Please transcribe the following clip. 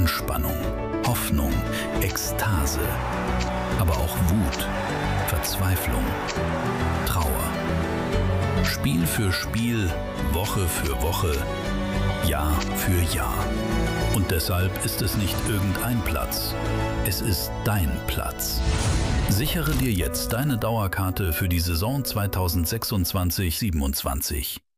Anspannung, Hoffnung, Ekstase, aber auch Wut, Verzweiflung, Trauer. Spiel für Spiel, Woche für Woche, Jahr für Jahr. Und deshalb ist es nicht irgendein Platz, es ist dein Platz. Sichere dir jetzt deine Dauerkarte für die Saison 2026/27.